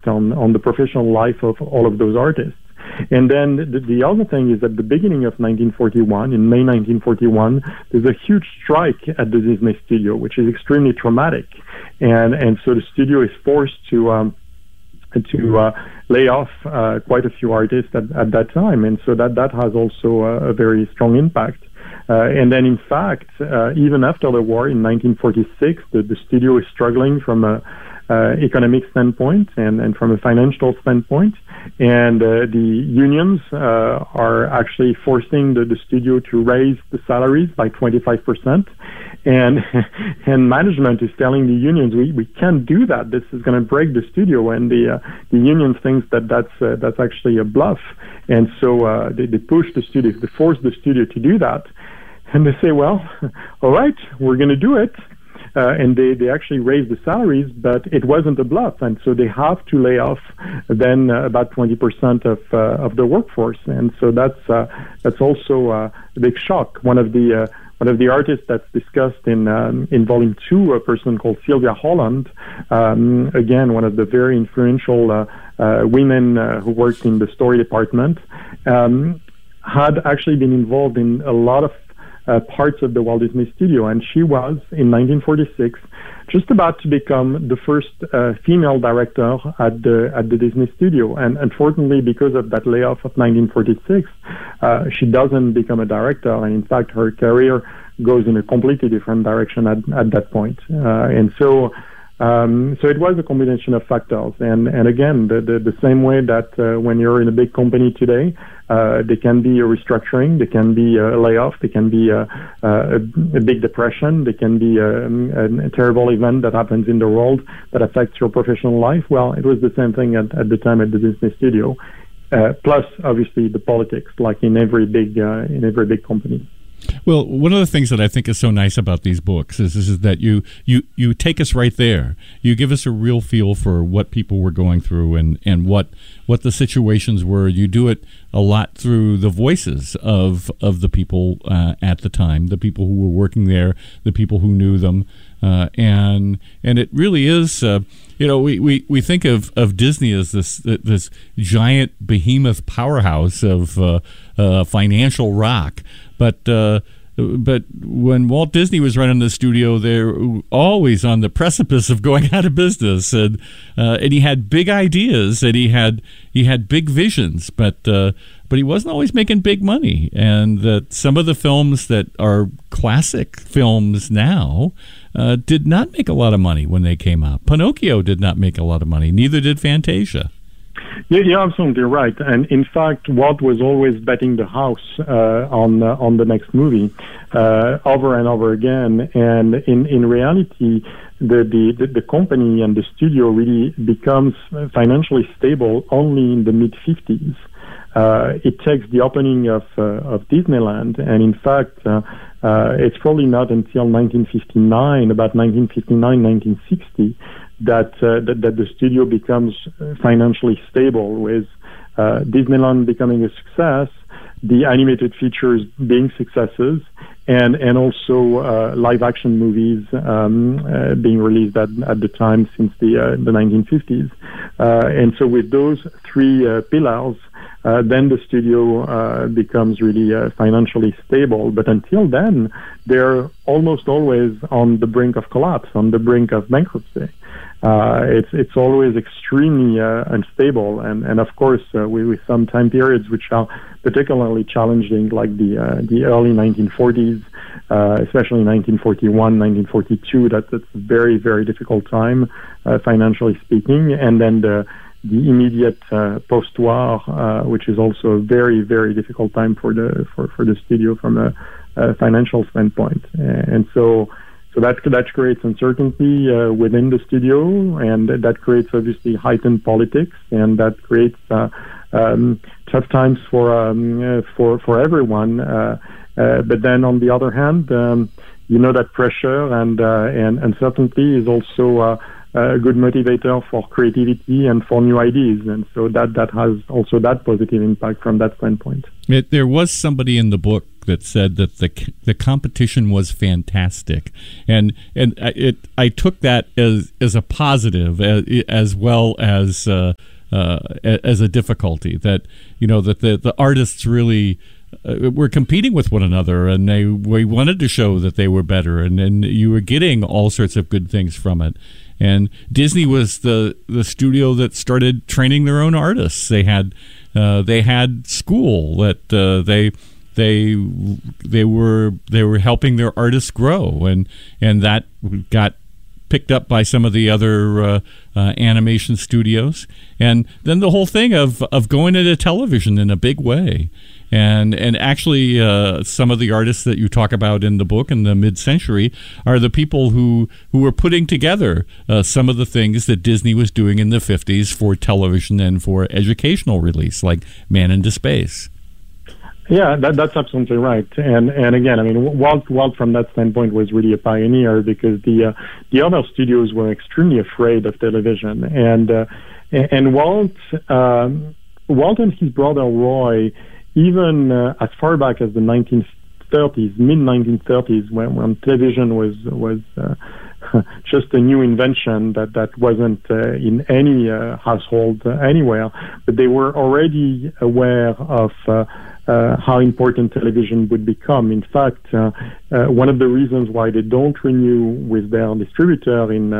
on the professional life of all of those artists. And then the other thing is at the beginning of 1941, in May 1941, there's a huge strike at the Disney studio, which is extremely traumatic. And so the studio is forced to lay off quite a few artists at that time. And so that has also a very strong impact. And then, in fact, even after the war in 1946, the studio is struggling from a economic standpoint and from a financial standpoint. And the unions are actually forcing the studio to raise the salaries by 25%. And management is telling the unions, we can't do that. This is going to break the studio. And the union thinks that's actually a bluff. And so they push the studio, they force the studio to do that. And they say, well, all right, we're going to do it. And they actually raised the salaries, but it wasn't a bluff. And so they have to lay off then about 20% of the workforce. And so that's also a big shock. One of the artists that's discussed in Volume 2, a person called Sylvia Holland, again, one of the very influential women who worked in the story department, had actually been involved in a lot of parts of the Walt Disney Studio, and she was, in 1946, just about to become the first female director at the Disney Studio. And unfortunately, because of that layoff of 1946, she doesn't become a director, and in fact, her career goes in a completely different direction at that point. And so it was a combination of factors. And again, the same way that when you're in a big company today, there can be a restructuring, there can be a layoff, there can be a big depression, there can be a terrible event that happens in the world that affects your professional life. Well, it was the same thing at the time at the Disney Studio. Plus, obviously, the politics, like in every big company. Well, one of the things that I think is so nice about these books is that you take us right there. You give us a real feel for what people were going through and what the situations were. You do it a lot through the voices of the people at the time, the people who were working there, the people who knew them, and it really is. We think of Disney as this giant behemoth powerhouse of financial rock. But when Walt Disney was running the studio, they were always on the precipice of going out of business, and he had big ideas, and he had big visions, but he wasn't always making big money. And that some of the films that are classic films now did not make a lot of money when they came out. Pinocchio did not make a lot of money. Neither did Fantasia. Yeah, you're absolutely right. And in fact, Walt was always betting the house on the next movie over and over again. And in reality, the company and the studio really becomes financially stable only in the mid-50s. It takes the opening of Disneyland, and in fact, it's probably not until 1959, about 1959, 1960, that the studio becomes financially stable, with Disneyland becoming a success, the animated features being successes, and also live action movies being released at the time since the 1950s. And so with those three pillars, then the studio becomes really financially stable. But until then, they're almost always on the brink of collapse, on the brink of bankruptcy. It's always extremely unstable, and of course with some time periods which are particularly challenging, like the early 1940s, especially 1941, 1942. That's a very, very difficult time financially speaking, and then the immediate post-war, which is also a very, very difficult time for the studio from a financial standpoint, and so that creates uncertainty within the studio, and that creates obviously heightened politics, and that creates tough times for everyone. But then on the other hand, that pressure and uncertainty is also a good motivator for creativity and for new ideas, and so that has also that positive impact from that standpoint. There was somebody in the book that said that the competition was fantastic, and I took that as a positive as well as a difficulty, that that the artists really were competing with one another, and we wanted to show that they were better, and you were getting all sorts of good things from it. And Disney was the studio that started training their own artists. They had school that they were helping their artists grow, and that got picked up by some of the other animation studios, and then the whole thing of going into television in a big way. And actually, some of the artists that you talk about in the book in the mid-century are the people who were putting together some of the things that Disney was doing in the 50s for television and for educational release, like Man into Space. Yeah, that's absolutely right. And again, I mean, Walt from that standpoint was really a pioneer, because the other studios were extremely afraid of television, and Walt and his brother Roy, even as far back as the 1930s, mid-1930s, when television was just a new invention that wasn't in any household anywhere, but they were already aware of how important television would become. In fact, one of the reasons why they don't renew with their distributor in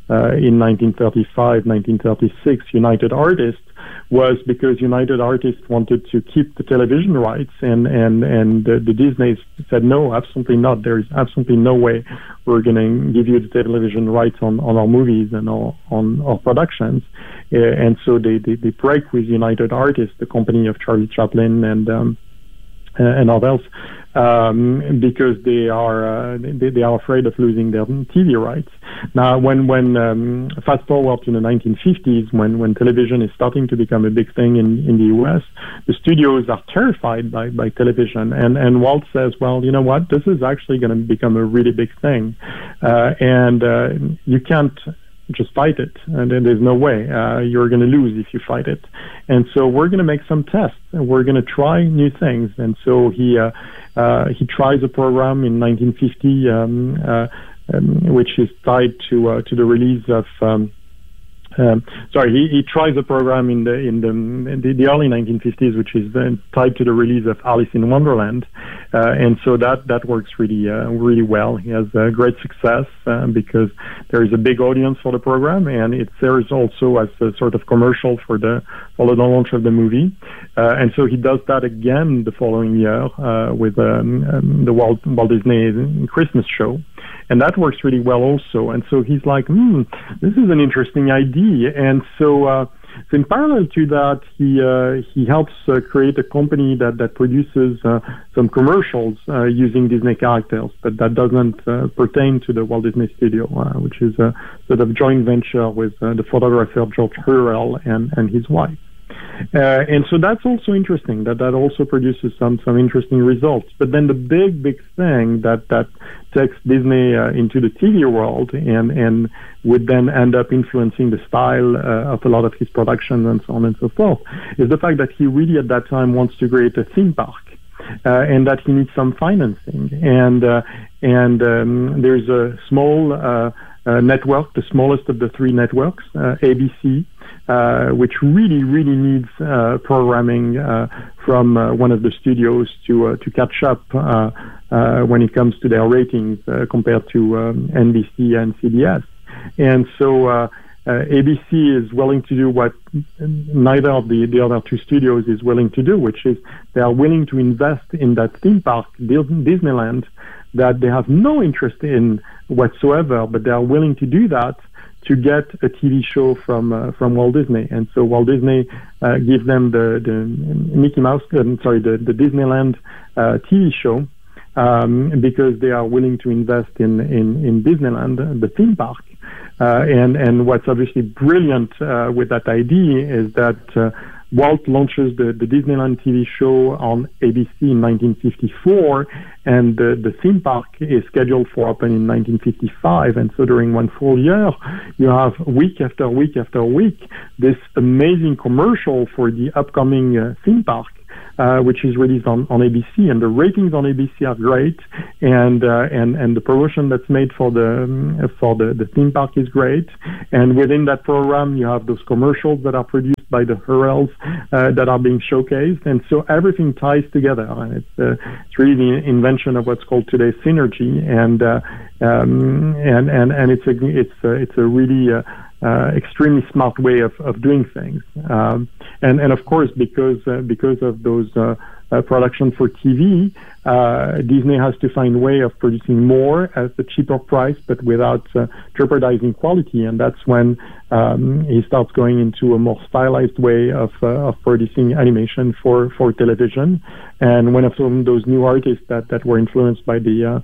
1935, 1936, United Artists, was because United Artists wanted to keep the television rights, and the Disney said, no, absolutely not. There is absolutely no way we're going to give you the television rights on our movies and on our productions. And so they break with United Artists, the company of Charlie Chaplin and others, because they are afraid of losing their TV rights. Now, when fast forward to the 1950s, when television is starting to become a big thing in the U.S., the studios are terrified by television, and Walt says, well, you know what, this is actually going to become a really big thing, and you can't just fight it, and then there's no way you're going to lose if you fight it. And so we're going to make some tests, and we're going to try new things. And so he tries a program in 1950, which is tied to the release of. He tries a program in the early 1950s, which is tied to the release of Alice in Wonderland, and so that works really well. He has great success because there is a big audience for the program, and it serves also as a sort of commercial for the launch of the movie. And so he does that again the following year with the Walt Disney Christmas show. And that works really well also. And so he's like, this is an interesting idea. And so in parallel to that, he helps create a company that produces some commercials using Disney characters, but that doesn't pertain to the Walt Disney Studio, which is a sort of joint venture with the photographer George Hurrell and his wife. And so that's also interesting, that also produces some interesting results. But then the big thing that takes Disney into the TV world and would then end up influencing the style of a lot of his productions and so on and so forth is the fact that he really at that time wants to create a theme park. And that he needs some financing. And there's a small network, the smallest of the three networks, ABC, which really needs programming from one of the studios to catch up when it comes to their ratings compared to NBC and CBS. And so ABC is willing to do what neither of the other two studios is willing to do, which is they are willing to invest in that theme park, Disneyland, that they have no interest in whatsoever, but they are willing to do that to get a TV show from Walt Disney. And so Walt Disney gives them the Mickey Mouse, the Disneyland TV show, because they are willing to invest in Disneyland, the theme park. And what's obviously brilliant with that idea is that Walt launches the Disneyland TV show on ABC in 1954, and the theme park is scheduled for open in 1955. And so during one full year, you have week after week after week this amazing commercial for the upcoming theme park which is released on ABC, and the ratings on ABC are great, and the promotion that's made for the theme park is great. And within that program, you have those commercials that are produced by the heralds that are being showcased, and so everything ties together. And it's really the invention of what's called today synergy, and it's a really extremely smart way of doing things. And of course, because of those production for TV, Disney has to find a way of producing more at a cheaper price, but without jeopardizing quality. And that's when he starts going into a more stylized way of producing animation for television. And one of those new artists that were influenced by the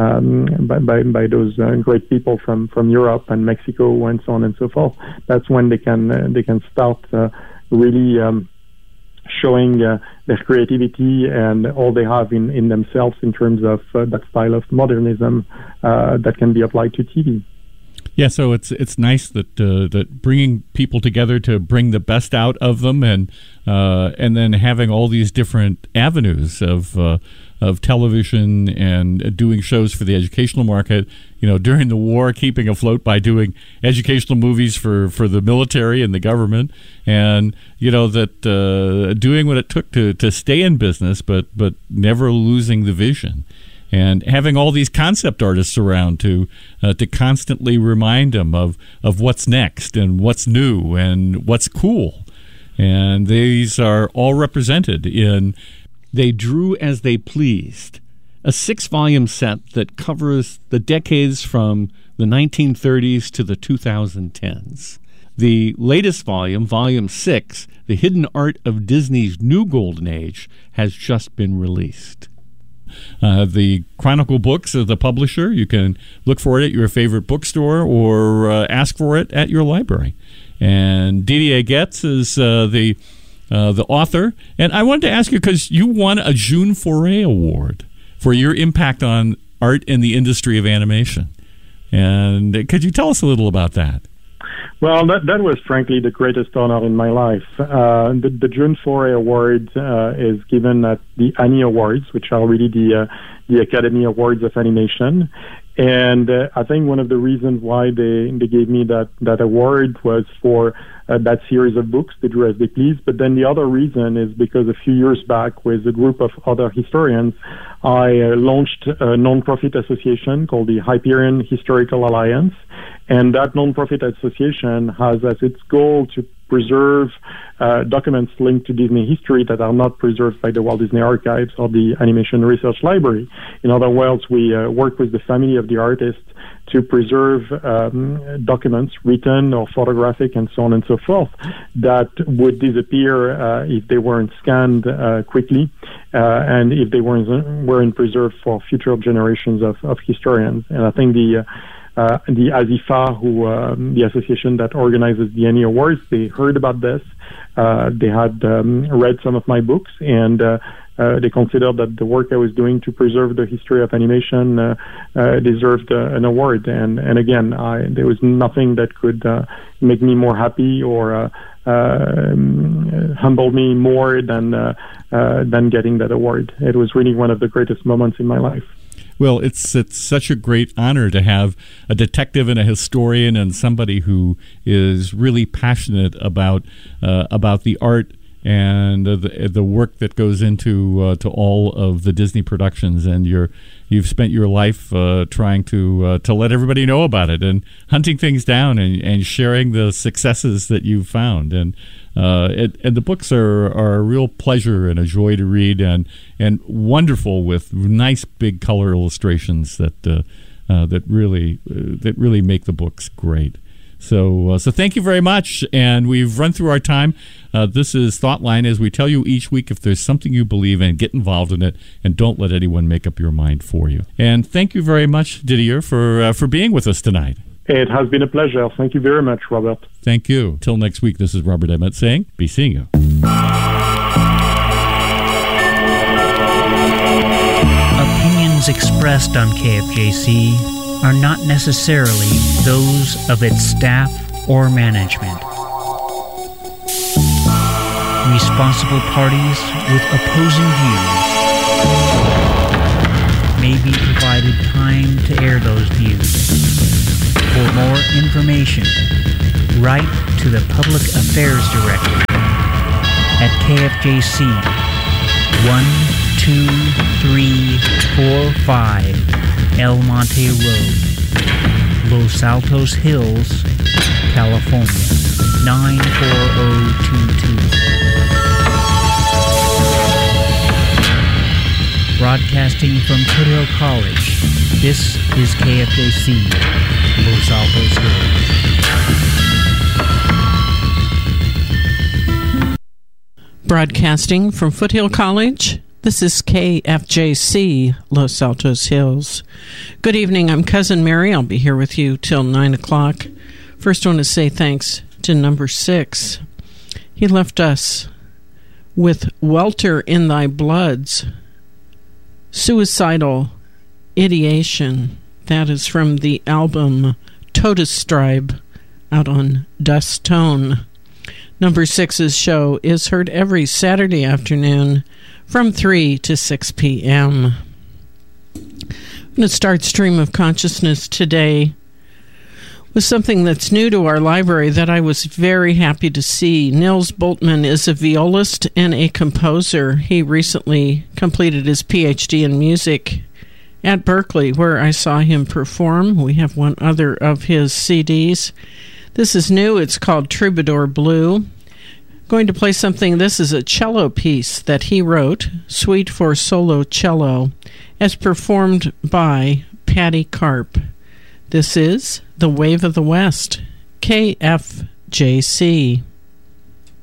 by those great people from Europe and Mexico and so on and so forth. That's when they can start really showing their creativity and all they have in themselves in terms of that style of modernism that can be applied to TV. Yeah, so it's nice that that bringing people together to bring the best out of them, and then having all these different avenues of television and doing shows for the educational market. You know, during the war, keeping afloat by doing educational movies for the military and the government, and you know that doing what it took to stay in business, but never losing the vision. And having all these concept artists around to constantly remind them of what's next and what's new and what's cool. And these are all represented in They Drew as They Pleased, a 6-volume set that covers the decades from the 1930s to the 2010s. The latest volume, Volume 6, The Hidden Art of Disney's New Golden Age, has just been released. The Chronicle Books are the publisher. You can look for it at your favorite bookstore or ask for it at your library. And Didier Getz is the author. And I wanted to ask you, because you won a June Foray Award for your impact on art in the industry of animation. And could you tell us a little about that? Well, that was frankly the greatest honor in my life. The June Foray Award is given at the Annie Awards, which are really the Academy Awards of Animation. And I think one of the reasons why they gave me that award was for that series of books, They Drew as They Pleased. But then the other reason is because a few years back, with a group of other historians, I launched a non-profit association called the Hyperion Historical Alliance. And that non-profit association has as its goal to preserve documents linked to Disney history that are not preserved by the Walt Disney Archives or the Animation Research Library. In other words, we work with the family of the artist to preserve documents, written or photographic and so on and so forth, that would disappear if they weren't scanned quickly and if they weren't preserved for future generations of historians. And I think the ASIFA, the association that organizes the Annie Awards, they heard about this. They had read some of my books, and they considered that the work I was doing to preserve the history of animation deserved an award. And again, there was nothing that could make me more happy or humble me more than getting that award. It was really one of the greatest moments in my life. Well, it's such a great honor to have a detective and a historian and somebody who is really passionate about the art and the work that goes into to all of the Disney productions. And you've spent your life trying to let everybody know about it and hunting things down and sharing the successes that you've found. And the books are a real pleasure and a joy to read, and wonderful with nice big color illustrations that really make the books great. So thank you very much, and we've run through our time. This is Thoughtline, as we tell you each week, if there's something you believe in, get involved in it, and don't let anyone make up your mind for you. And thank you very much, Didier, for being with us tonight. It has been a pleasure. Thank you very much, Robert. Thank you. Till next week, this is Robert Emmett saying, be seeing you. Opinions expressed on KFJC are not necessarily those of its staff or management. Responsible parties with opposing views may be provided time to air those views. For more information, write to the Public Affairs Director at KFJC 12345 El Monte Road, Los Altos Hills, California 94022. Broadcasting from Foothill College, this is KFJC, Los Altos Hills. Broadcasting from Foothill College, this is KFJC, Los Altos Hills. Good evening, I'm Cousin Mary. I'll be here with you till 9 o'clock. First, I want to say thanks to number 6. He left us with Welter in Thy Bloods, Suicidal Ideation. That is from the album Totus Tribe, out on Dust Tone. Number 6's show is heard every Saturday afternoon from 3 to 6 p.m. I'm going to start Stream of Consciousness today with something that's new to our library that I was very happy to see. Nils Bultmann is a violist and a composer. He recently completed his PhD in music at Berkeley, where I saw him perform. We have one other of his CDs. This is new. It's called Troubadour Blue. Going to play something. This is a cello piece that he wrote, Suite for Solo Cello, as performed by Patty Karp. This is The Wave of the West, KFJC.